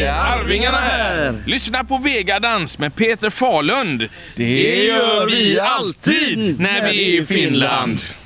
är Arvingarna här. Lyssna på Vegadans med Peter Falund. Det gör vi alltid när vi är i Finland.